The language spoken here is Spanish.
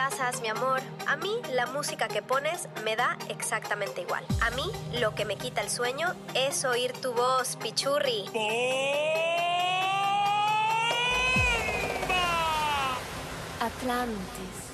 casas, mi amor. A mí la música que pones me da exactamente igual. A mí lo que me quita el sueño es oír tu voz, pichurri. Atlantis.